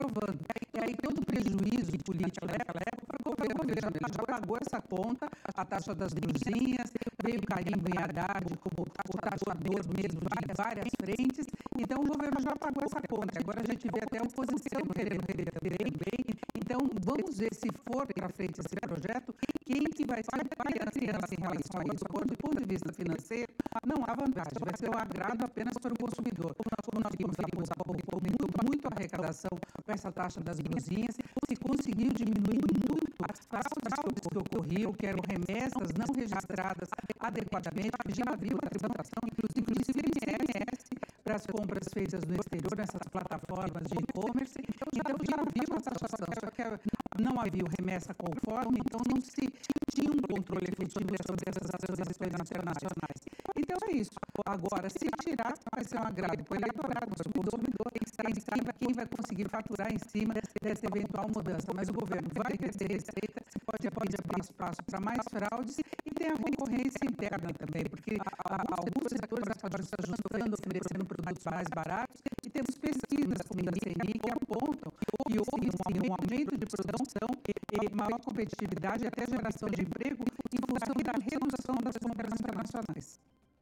aprovando. E aí todo o prejuízo político naquela época foi o governo, ele já pagou essa conta, a taxa das brusinhas, veio o carimbo em Haddad como o taxador mesmo de várias frentes, então o governo já pagou essa conta. Agora a gente vê até a oposição querendo também. Então vamos ver, se for para frente esse projeto, quem que vai ser a criança em relação a isso. Do ponto de vista financeiro, não há vantagem, vai ser um agrado apenas para o consumidor. Como nós vimos há pouco, muito arrecadação com essa taxa das brusinhas, se conseguiu diminuir muito as fraudes que ocorriam, que eram remessas não registradas adequadamente, que já havia uma tributação, inclusive ICMS, para as compras feitas no exterior, nessas plataformas de e-commerce. Então já havia uma taxação, só que não havia remessa conforme, então não se tinha um controle efetivo sobre essas ações internacionais. Então é isso. Agora, se tirar, vai ser um agrado para o eleitorado, para o consumidor, quem vai conseguir faturar em cima dessa eventual mudança. Mas o governo vai crescer receita, pode abrir espaço para mais fraudes e tem a concorrência interna também, porque alguns setores acabaram se ajustando, oferecendo produtos mais baratos, e temos pesquisas como a CNI que apontam que houve um aumento de produção e maior competitividade e até geração de emprego em função da redução das compras internacionais.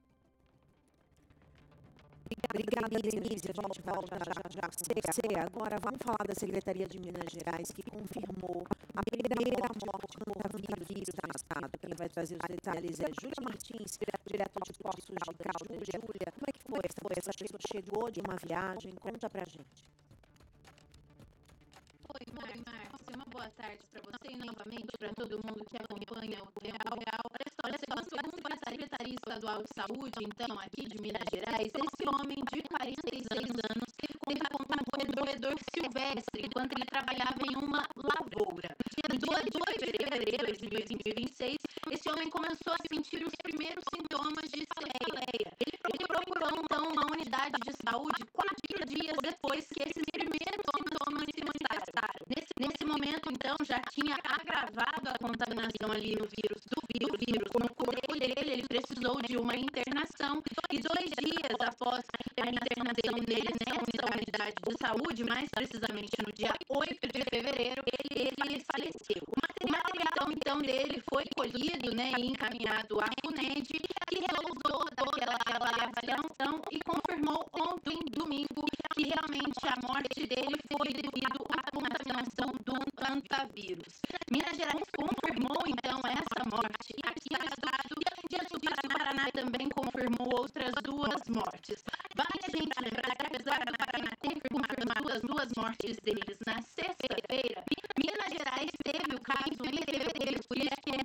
Obrigada, Denise. Volto já. Agora vamos falar da Secretaria de Minas Gerais, que confirmou a primeira morte no coronavírus no estado. Quem vai trazer os detalhes é Júlia Martins, direto de Poços de Caldas. Júlia, como é que foi? Essa pessoa chegou de uma viagem? Conta pra gente. Oi, Márcia, uma boa tarde para você e novamente para todo mundo que acompanha o Real. Olha só, segundo a Secretaria Estadual de Saúde, então, aqui de Minas Gerais, esse homem de 46 anos teve contato com um roedor silvestre enquanto ele trabalhava em uma lavoura. No dia 2 de fevereiro de 2026, esse homem começou a sentir os primeiros sintomas de cefaleia. Ele procurou, então, uma unidade de saúde 4 dias depois que esses primeiros sintomas se manifestaram. Nesse momento, então, já tinha agravado a contaminação ali no vírus no corpo dele, ele precisou de uma internação e 2 dias após a internação dele nessa unidade de saúde, mais precisamente no dia 8 de fevereiro, ele faleceu. O material, então, dele foi colhido, e encaminhado à FUNED, que realizou daquela avaliação e confirmou ontem, domingo, que realmente a morte dele foi devido à contaminação do hantavírus. Minas Gerais confirmou, então, essa morte aqui no estado e a Justiça do Paraná também confirmou outras 2 mortes. Vale a gente lembrar que, apesar do Paraná ter confirmado as 2 mortes deles na sexta-feira, Minas Gerais teve o caso em fevereiro, por isso que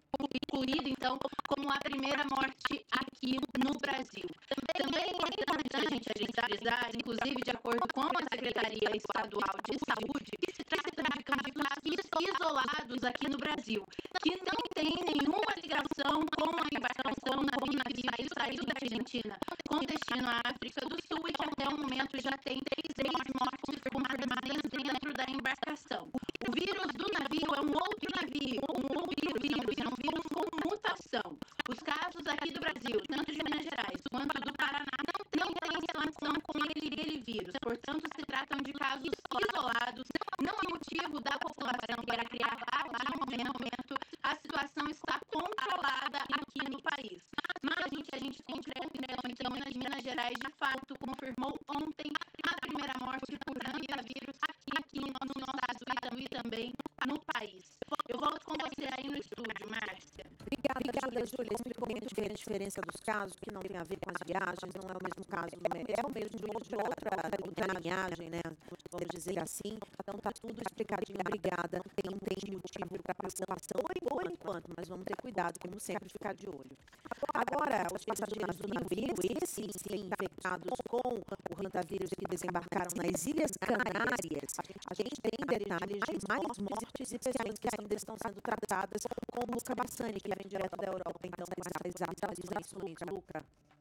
é incluído, então, como a primeira morte aqui no Brasil. Também é importante a gente frisar, inclusive de acordo com a Secretaria Estadual de Saúde, que se trata de casos isolados aqui no Brasil, que não tem nenhuma ligação com a embarcação navio que saiu da Argentina com destino à África do Sul e que até o momento já tem 3 mortes confirmadas dentro da embarcação. O vírus do navio é um outro vírus, é um vírus com mutação. Os casos aqui do Brasil, tanto de Minas Gerais quanto do Paraná, não têm relação com aquele vírus. Portanto, se tratam de casos isolados. Não há motivo da população para criar alarme no momento. A situação está controlada aqui no país. Mas a gente tem então, Minas Gerais, de fato, confirmou ontem a primeira morte por vírus aqui no nosso estado e também no país. Eu volto com você aí no estúdio, Márcia. Obrigada, Júlia. Explicou muito bem a diferença dos casos, que não tem a ver com as viagens, não é o mesmo caso, é o mesmo de outra linhagem, vamos dizer assim. Então tá tudo explicadinho. Obrigada. Não tem motivo para preocupação por enquanto, mas vamos ter cuidado, como sempre, ficar de olho. Agora, os passageiros do navio, esses sim infectados com o hantavírus que desembarcaram nas Ilhas Canárias, a gente tem detalhes de mais mortes e pessoas que ainda estão sendo tratadas, como Luca Bassani, que vem direto da Europa. Então, atualiza isso, Luca.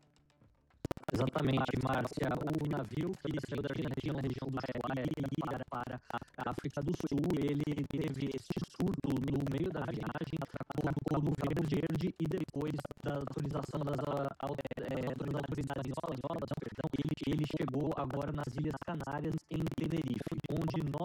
Exatamente, Márcia. O navio que saiu da Argentina, na região do Chile, e ia para a África do Sul, ele teve este surto no meio da viagem, com o verde, e depois da autorização das autoridades espanholas, ele chegou agora nas Ilhas Canárias, em Tenerife, onde